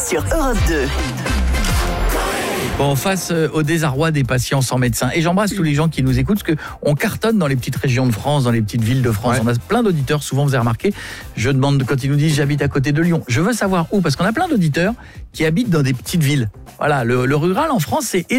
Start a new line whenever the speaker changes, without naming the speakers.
sur Europe 2.
Bon, face au désarroi des patients sans médecin. Et j'embrasse tous les gens qui nous écoutent, parce qu'on cartonne dans les petites régions de France, dans les petites villes de France. Ouais. On a plein d'auditeurs, souvent vous avez remarqué, je demande quand ils nous disent j'habite à côté de Lyon. Je veux savoir où, parce qu'on a plein d'auditeurs qui habitent dans des petites villes. Voilà, le rural en France, c'est